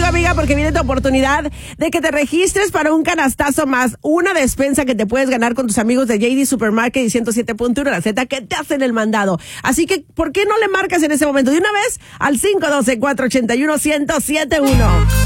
amiga, porque viene tu oportunidad de que te registres para un canastazo más una despensa que te puedes ganar con tus amigos de JD Supermarket y 107.1 La Z que te hacen el mandado. Así que, ¿por qué no le marcas en ese momento de una vez al 512-481-1071?